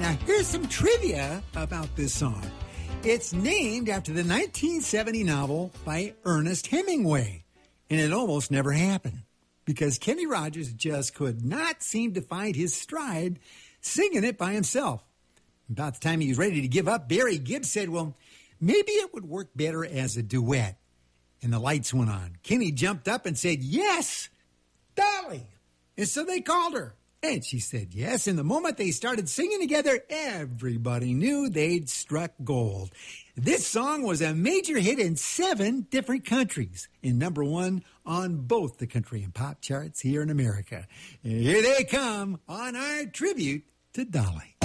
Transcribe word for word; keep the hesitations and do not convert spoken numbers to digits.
now here's some trivia about this song. It's named after the nineteen seventy novel by Ernest Hemingway, and it almost never happened because Kenny Rogers just could not seem to find his stride singing it by himself. About the time he was ready to give up, Barry Gibb said, well, maybe it would work better as a duet. And the lights went on. Kenny jumped up and said, yes, Dolly. And so they called her. And she said yes. And the moment they started singing together, everybody knew they'd struck gold. This song was a major hit in seven different countries and number one on both the country and pop charts here in America. And here they come on our tribute to Dolly.